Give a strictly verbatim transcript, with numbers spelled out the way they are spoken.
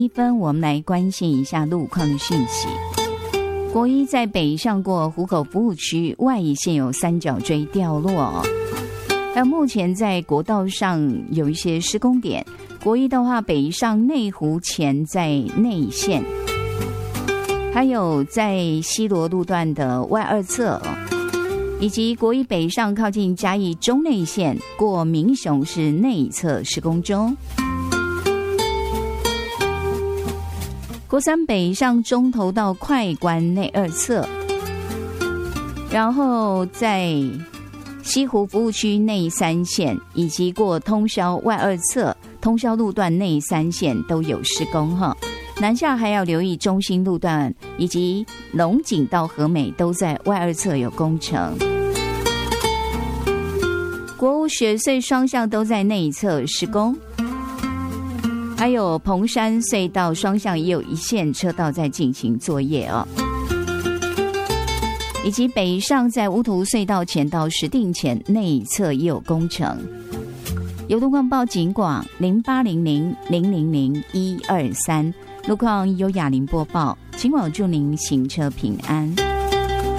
一分，我们来关心一下路况的讯息。国一在北上过湖口服务区外一线有三角锥掉落哦，还有目前在国道上有一些施工点。国一的话，北上内湖前在内线，还有在西螺路段的外二侧，以及国一北上靠近嘉义中内线过民雄市内侧施工中。国三北上中投到快关内二侧，然后在西湖服务区内三线以及过通霄外二侧通霄路段内三线都有施工哈。南下还要留意中心路段以及龙井到和美都在外二侧有工程。国五雪隧双向都在内侧施工，还有彭山隧道双向也有一线车道在进行作业哦，以及北上在乌涂隧道前到石碇前内侧也有工程。有路况报警广零八零零零零零一二三，路况由雅玲播报，警广祝您行车平安。